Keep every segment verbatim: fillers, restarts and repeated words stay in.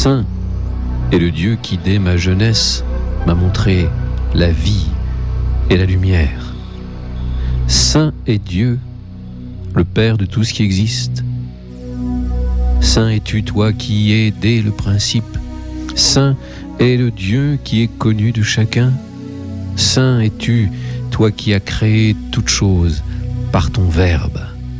Saint est le Dieu qui, dès ma jeunesse, m'a montré la vie et la lumière. Saint est Dieu, le Père de tout ce qui existe. Saint es-tu, toi qui y es dès le principe. Saint est le Dieu qui est connu de chacun. Saint es-tu, toi qui as créé toutes choses par ton Verbe.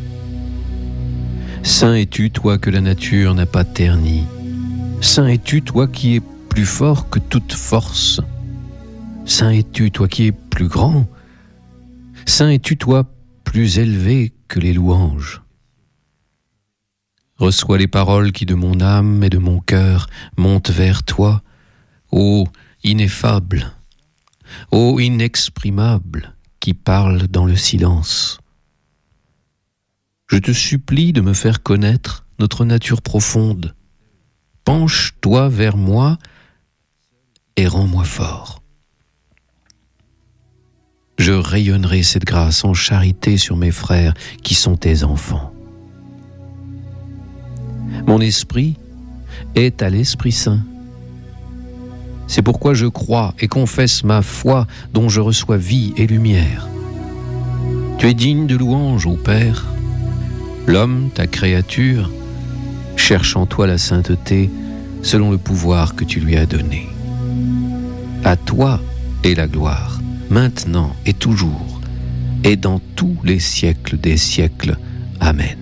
Saint es-tu, toi que la nature n'a pas terni. Saint es-tu, toi qui es plus fort que toute force. Saint es-tu, toi qui es plus grand. Saint es-tu, toi plus élevé que les louanges. Reçois les paroles qui de mon âme et de mon cœur montent vers toi, ô ineffable, ô inexprimable, qui parle dans le silence. Je te supplie de me faire connaître notre nature profonde. Penche-toi vers moi et rends-moi fort. Je rayonnerai cette grâce en charité sur mes frères qui sont tes enfants. Mon esprit est à l'Esprit Saint. C'est pourquoi je crois et confesse ma foi dont je reçois vie et lumière. Tu es digne de louange, ô Père. L'homme, ta créature, cherche en toi la sainteté selon le pouvoir que tu lui as donné. À toi est la gloire, maintenant et toujours, et dans tous les siècles des siècles. Amen.